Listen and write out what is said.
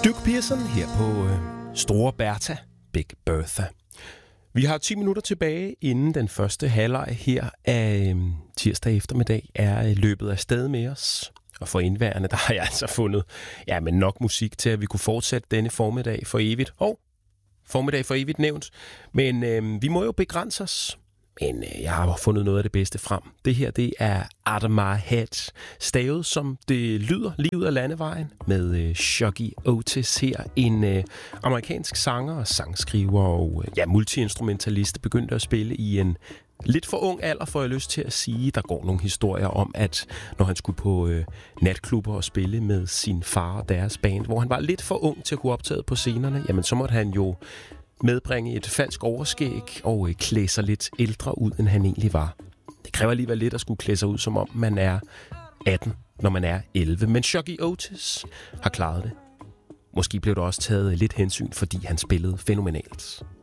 Duke Pearson her på Store Bertha, Big Bertha. Vi har 10 minutter tilbage, inden den første halvleg her af tirsdag eftermiddag er løbet af sted med os. Og for indværende, der har jeg altså fundet men nok musik til, at vi kunne fortsætte denne formiddag for evigt. Formiddag for evigt nævnt. Men vi må jo begrænse os. Men jeg har fundet noget af det bedste frem. Det her, det er Out of My Head. Stavet som det lyder lige ud af landevejen med Shuggie Otis her. En amerikansk sanger og sangskriver og multiinstrumentalist, begyndte at spille i en lidt for ung alder, får jeg lyst til at sige. Der går nogle historier om, at når han skulle på natklubber og spille med sin far og deres band, hvor han var lidt for ung til at kunne optræde på scenerne, jamen så måtte han jo medbringe et falsk overskæg og klæde sig lidt ældre ud, end han egentlig var. Det kræver alligevel lidt at skulle klæde sig ud, som om man er 18, når man er 11. Men Shuggie Otis har klaret det. Måske blev der også taget lidt hensyn, fordi han spillede fænomenalt.